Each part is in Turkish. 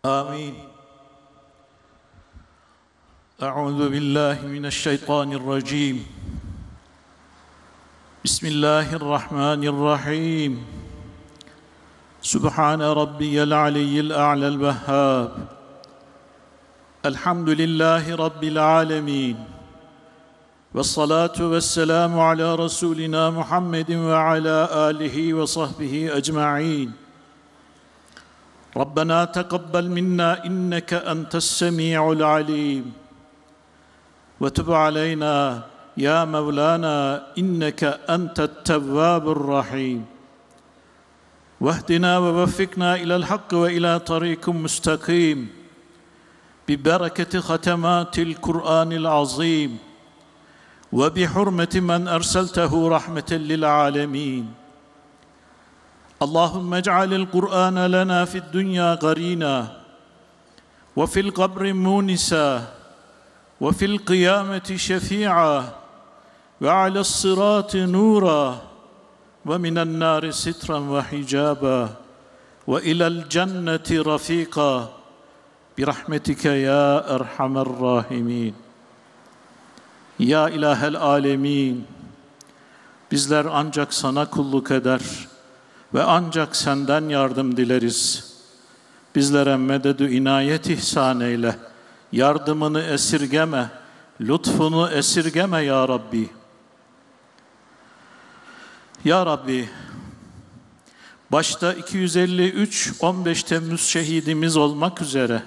آمين. أعوذ بالله من الشيطان الرجيم. بسم الله الرحمن الرحيم. سبحان ربي العلي الأعلى الوهاب. الحمد لله رب العالمين. والصلاة والسلام على رسولنا محمد وعلى آله وصحبه أجمعين. ربنا تقبل منا إنك أنت السميع العليم وتب علينا يا مولانا إنك أنت التواب الرحيم واهدنا ووفقنا إلى الحق وإلى طريق مستقيم ببركة ختمات القرآن العظيم وبحرمة من أرسلته رحمة للعالمين. اللهم اجعل القرآن لنا في الدنيا قرينا وفي القبر مونسا وفي القيامة شفيعا وعلى الصراط نورا ومن النار سترا وحجابا وإلى الجنة رفيقا برحمتك يا أرحم الراحمين. Ya İlahel Alemin, bizler ancak sana kulluk eder ve ancak senden yardım dileriz. Bizlere mededü inayet ihsan eyle, yardımını esirgeme, lütfunu esirgeme ya Rabbi. Ya Rabbi, başta 253 15 Temmuz şehidimiz olmak üzere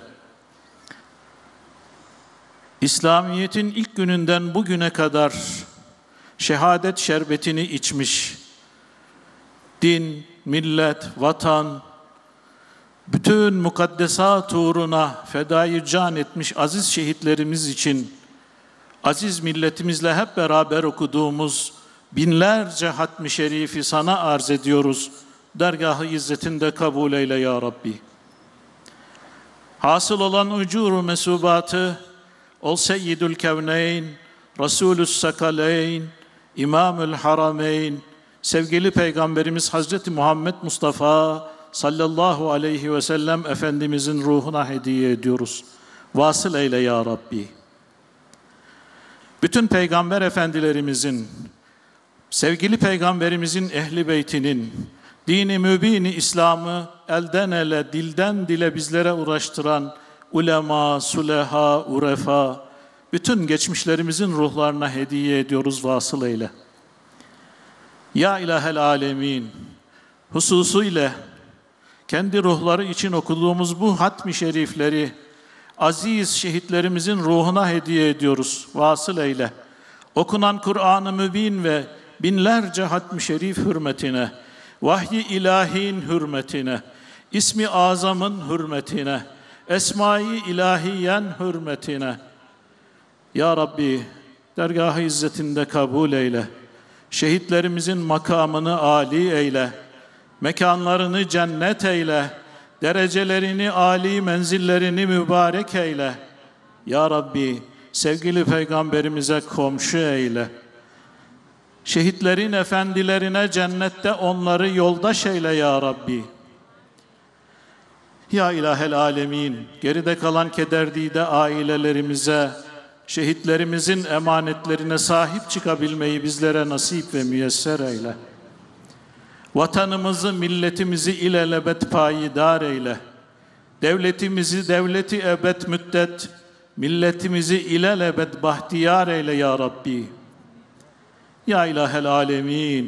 İslamiyet'in ilk gününden bugüne kadar şehadet şerbetini içmiş, din, millet, vatan, bütün mukaddesat uğruna fedai can etmiş aziz şehitlerimiz için, aziz milletimizle hep beraber okuduğumuz binlerce hatmi şerifi sana arz ediyoruz. Dergah-ı izzetinde kabul eyle ya Rabbi. Hasıl olan ucuru mesubatı, ol Seyyidül Kevneyn, Resulü's Sakaleyn, İmamül Harameyn, sevgili Peygamberimiz Hazreti Muhammed Mustafa sallallahu aleyhi ve sellem Efendimizin ruhuna hediye ediyoruz. Vasıl eyle ya Rabbi. Bütün Peygamber Efendilerimizin, sevgili Peygamberimizin ehli beytinin, dini mübini İslam'ı elden ele, dilden dile bizlere uğraştıran ulema, suleha, urefa, bütün geçmişlerimizin ruhlarına hediye ediyoruz, vasıl eyle. Ya İlahel Alemin, hususuyla kendi ruhları için okuduğumuz bu hatmi şerifleri aziz şehitlerimizin ruhuna hediye ediyoruz, vasıl eyle. Okunan Kur'an-ı Mübin ve binlerce hatmi şerif hürmetine, vahyi ilahin hürmetine, ismi azamın hürmetine, Esma-i ilahiyen hürmetine, ya Rabbi dergah-ı izzetinde kabul eyle. Şehitlerimizin makamını âli eyle. Mekanlarını cennet eyle. Derecelerini âli, menzillerini mübarek eyle. Ya Rabbi sevgili Peygamberimize komşu eyle. Şehitlerin efendilerine cennette onları yoldaş eyle ya Rabbi. Ya İlahel Alemin, geride kalan kederdide ailelerimize, şehitlerimizin emanetlerine sahip çıkabilmeyi bizlere nasip ve müyesser eyle. Vatanımızı, milletimizi ilelebet payidar eyle. Devletimizi devleti ebed müddet, milletimizi ilelebet bahtiyar eyle ya Rabbi. Ya İlahel Alemin,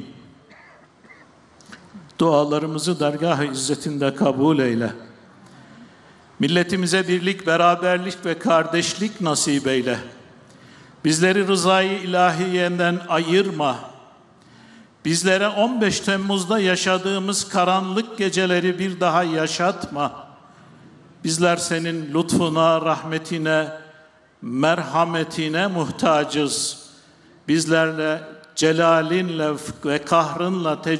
dualarımızı dergah-ı izzetinde kabul eyle. Milletimize birlik, beraberlik ve kardeşlik nasip eyle. Bizleri rızayı ilahiyenden ayırma. Bizlere 15 Temmuz'da yaşadığımız karanlık geceleri bir daha yaşatma. Bizler senin lütfuna, rahmetine, merhametine muhtacız. Bizlerle celalinle ve kahrınla